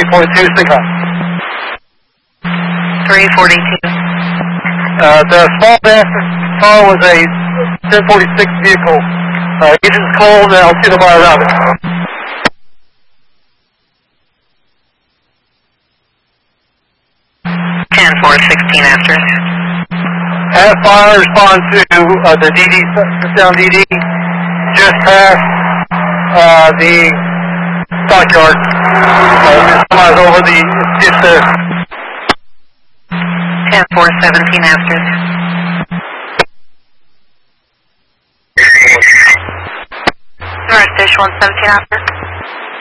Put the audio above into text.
342, signal. 342. The small car was a 1046 vehicle. Engine's cold, and I'll see the wire around it. 10-4-16 after. At fire, respond to the DD, down DD, just past the stockyard. Somebody's over the ditch there. 10-4-17 after. North Dish 117 after.